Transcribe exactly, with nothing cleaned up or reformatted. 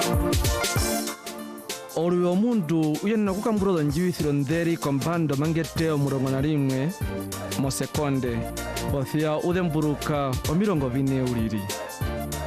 Olu omundu uyenna kukambuloza njiwisilo nderi kompando mangeteo murongo na limwe mo sekonde othia udhemburuka o mirongo vine uliri.